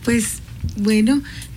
Pues bueno,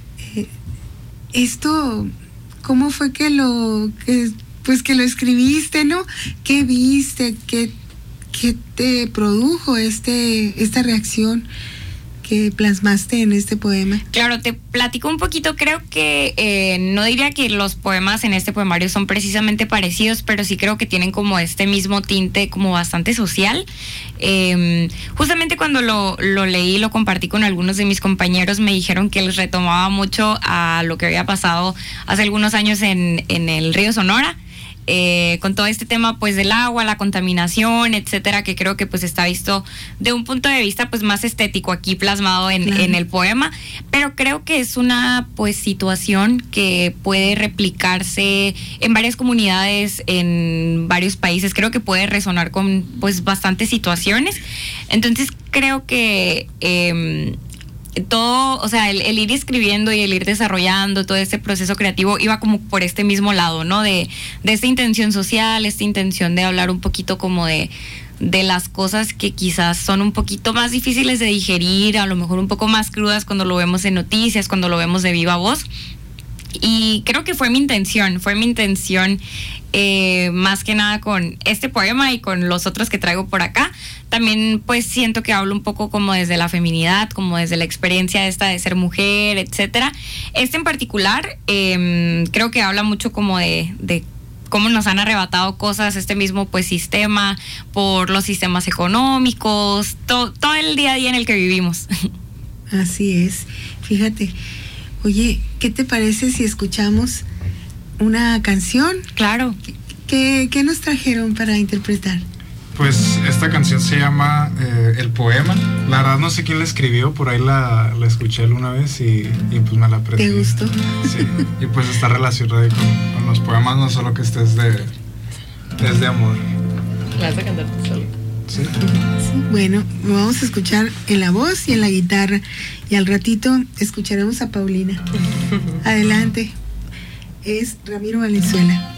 esto, ¿cómo fue que lo escribiste, no? ¿Qué viste? ¿Qué te produjo esta reacción que plasmaste en este poema? Claro, te platico un poquito. Creo que no diría que los poemas en este poemario son precisamente parecidos, pero sí creo que tienen como este mismo tinte como bastante social. Justamente cuando lo leí, lo compartí con algunos de mis compañeros, me dijeron que les retomaba mucho a lo que había pasado hace algunos años en el río Sonora. Con todo este tema pues del agua, la contaminación, etcétera, que creo que pues está visto de un punto de vista pues más estético aquí plasmado en el poema, pero creo que es una pues situación que puede replicarse en varias comunidades, en varios países. Creo que puede resonar con pues bastantes situaciones. Entonces creo que todo, o sea, el ir escribiendo y el ir desarrollando todo este proceso creativo iba como por este mismo lado, ¿no? De esta intención social, esta intención de hablar un poquito como de las cosas que quizás son un poquito más difíciles de digerir, a lo mejor un poco más crudas cuando lo vemos en noticias, cuando lo vemos de viva voz. Y creo que fue mi intención más que nada con este poema y con los otros que traigo por acá. También pues siento que hablo un poco como desde la feminidad, como desde la experiencia esta de ser mujer, etcétera. Este en particular creo que habla mucho como de cómo nos han arrebatado cosas, este mismo pues sistema, por los sistemas económicos, todo el día a día en el que vivimos. Así es, fíjate. Oye, ¿qué te parece si escuchamos una canción? Claro. ¿Qué nos trajeron para interpretar? Pues esta canción se llama El Poema. La verdad no sé quién la escribió, por ahí la escuché alguna vez y pues me la aprendí. ¿Te gustó? Sí, y pues está relacionada con los poemas, no solo que es de amor. ¿La vas a cantar tú solo? Sí. Sí. Bueno, vamos a escuchar en la voz y en la guitarra y al ratito escucharemos a Paulina. Adelante. Es Ramiro Valenzuela.